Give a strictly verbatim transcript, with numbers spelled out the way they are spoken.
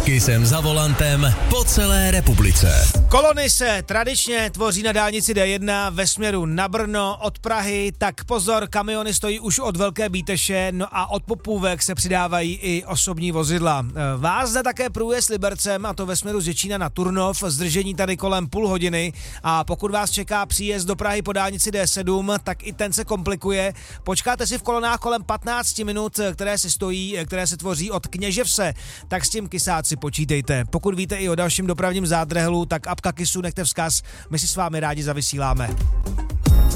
Kisem za volantem po celé republice. Kolony se tradičně tvoří na dálnici D jedna ve směru na Brno od Prahy, tak pozor, kamiony stojí už od Velké Bíteše, no a od Popůvek se přidávají i osobní vozidla. Vás zde také průjezd Libercem, a to ve směru z Děčína na Turnov, zdržení tady kolem půl hodiny, a pokud vás čeká příjezd do Prahy po dálnici D sedm, tak i ten se komplikuje. Počkáte si v kolonách kolem patnáct minut, které si stojí, které se tvoří od Kněževse, tak s tím kysáci počítejte. Pokud víte i o dalším dopravním zádrhelu, tak apka Kisu nechte vzkaz, my si s vámi rádi zavysíláme.